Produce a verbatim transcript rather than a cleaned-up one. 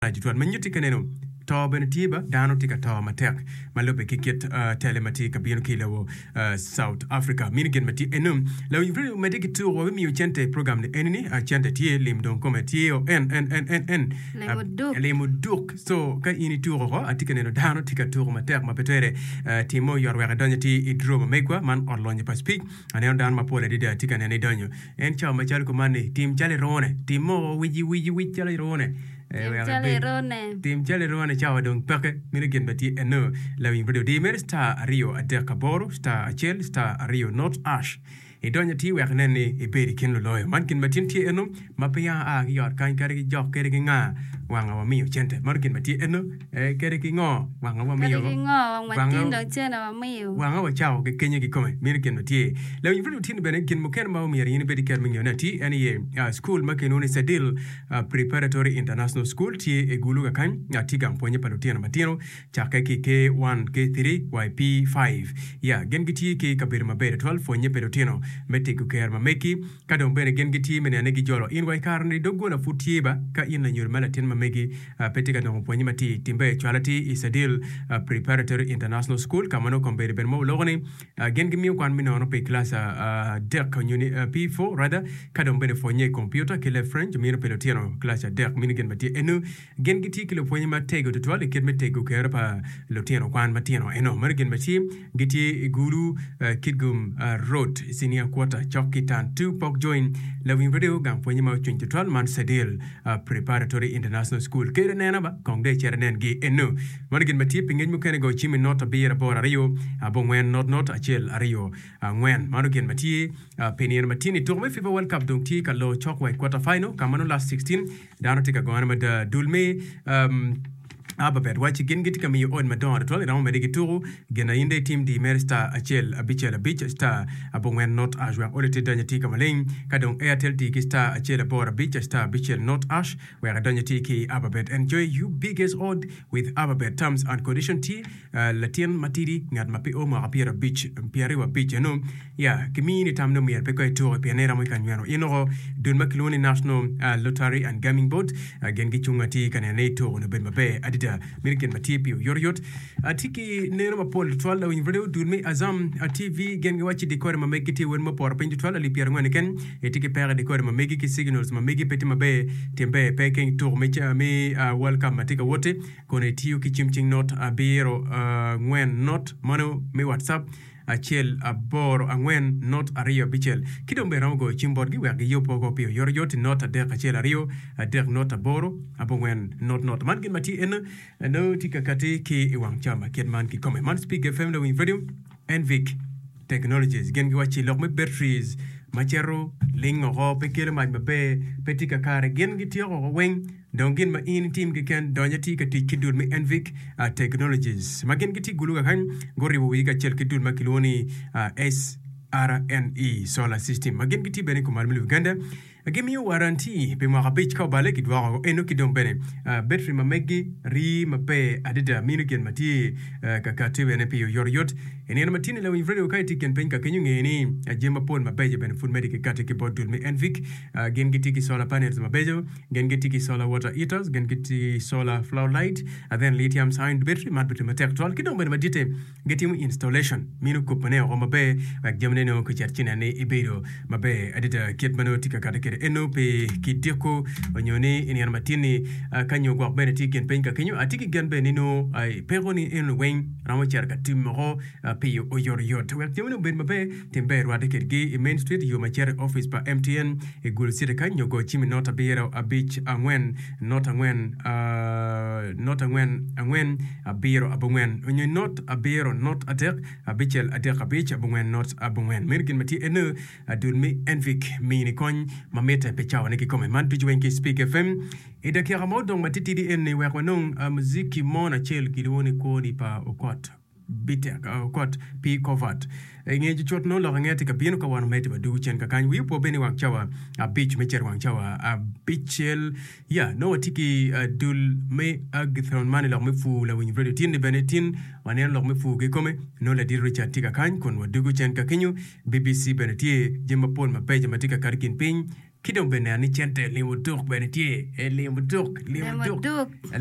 Jituan menyuti kaneno to benetiba dano tika to matek malobe kiket uh, telemati kabino kilo uh, South Africa minigen mati enum la yivri mediki tu wo mi uchente program ni enini achante tie lim don kometi o en en en en en le muduk so ka ini tu ro atika neno dano tika tu matek mapetere uh, timo yorwe gadanyati idro mekwa man orlonye paspeak anen dan mapole dida tika nene donyo en cha machal ko mani tim chale rone timo wiji wiji wiji chale rone Tim Chalerone. Tim Chalerone chawa dong pake minigen bati eno lawing video di mer star Rio Adeka Boro star Achel star Rio North Ash idonya ti wek nene iberi kin loyo man kin batin ti eno mapya a yor kan kare jok kare nga wanga wa miyo chente markin bati eno e kare ki ngo wanga wa miyo Kare ki ngo wanga do chena wa miyo wanga wa chao ke kenye ki kome minigen bati lawing video tin bene kin muken ma mi yin bedi ker minyo na ti any uh, school makenone Sadil uh, Preparatory International School ti egulu ga kan ati gam ponye palotino matino chaka ki K one K three Y P five ya gengiti ki kabir mabere twelve fonye pelotino meti ku ker mameki kada umbere gengiti mene negi jolo in way karni dogola futieba ka in na nyur malatin mameki uh, petika no ponye mati timbe chwalati Sadil uh, Preparatory International School kamano kombere ben mo logoni uh, gengimi kwan mino no pe class uh, dek uni uh, P four rather kada umbere fonye computer kile French mino pelotino class dek minigen mati enu gengiti kilo ponye matego tutwale ket metego kerpa lotino kwan matino eno mergen mati giti guru uh, kidgum uh, road senior quarter chokitan two pok join lawing video gam ponye ma chunju twal man Sadil uh, Preparatory International School kere nena ba kongde chernen gi enu mergen mati pingen mukene go chimi nota bira bora rio abongwen not not achel ario ngwen mergen mati uh, penien matini tourme FIFA World Cup donc ti kallo chokwa quarter final kamano last sixteen dano tika gona mada dulme um Ababet wachi gen giti kami on madon atwale na umedigi turu gena inde team di Mersta Achel Abichel Abich star abongwen not ajwa olete danya tika maleng kadong Airtel tiki star Achel Abora Beach star Abichel not ash where danya tiki Ababet enjoy you biggest odd with Ababet terms and condition T uh, Latien Matidi ngad mapi o marapira beach piariwa beach eno ya kimi ni tamno mier peko eturo pianera mo kanywano ino dun makiloni National uh, Lottery and Gaming Board uh, gen gichunga ti kanene to no ben mabe adida American Matipio Yoriot Atiki Nero Mapol twelve in video do me Azam a T V gen wachi decor ma megiti when mo por pinju twelve li pier ngwan ken etiki pere decor ma megi ki signals ma megi peti ma be tembe peking tour me me welcome matika wote kone tiu ki chimching not a biro ngwen not mano me WhatsApp Achel Aboro angwen not Ario Bichel kidombe rango chimborgi wagi yopo go pio yorjot not a der Achel Ario a der not Aboro abongwen not not man gin mati en no tika kati ki iwang chama ket man ki come man speak F M in video Envic Technologies gen wachi lokme batteries machero lingo ho pekere ma be petika kare gen gitio weng don gin ma in team ki ken donya ti ka ti kidur mi Envic uh, Technologies magen giti guluga kan gori wo wiga chel kidur makiloni uh, S R N E solar system magen giti bene ko malmi Uganda give me warranty pe mo beach ka bale ki dwa eno ki don bene uh, battery ma megi ri ma pe adida minu gen mati uh, ka ka te bene pe yor yot ene na matini la wi video ka ti ken pen ka kenyu ngeni uh, jema pon ma beje bene full medical ka te ki bodul mi Envic uh, gen giti ki solar panels ma bejo gen giti ki solar water heaters gen giti solar flow light and then lithium ion battery mat battery ma tek tol ki don bene ma dite geti mu installation minu ko pone o ma be ak jemne no ko cherchina ne ibero ma be adida ket mano tika ka te eno pe kidiko onyone eni armatini uh, kanyo gwa bene tiken penka kenyo atiki ganbe nino ai uh, peroni eno wen ramo charka timro uh, pe yo yor yor to wak timno ben mabe tembe rwade kergi main street yo machere office pa M T N e gul site kanyo go chimi nota biro a beach angwen nota ngwen uh, nota ngwen angwen a biro abungwen onyo not a biro not atek a bichel atek a beach abungwen not abungwen merkin mati eno adulmi Envic mini kon meta pechawa neki kome man tuju wenki Speak F M ida kia ramodong matiti di ene wakonong uh, muziki mona chel kiliwoni kodi pa okot bitek uh, okot pi kovat ngeji chot no lo ngeti ka bino ka wan meti ba du chen ka kan wi po beni wang chawa a beach mecher wang chawa a beachel ya no tiki uh, dul me agthron mani lo me fu la win video tin benetin wanen lo me fu ke kome no la dir richard tika kan kon wa du chen ka kenyu B B C benetie jema pol ma peje matika karkin pin kidong bene ni chente limutuk bene tie limutuk limutuk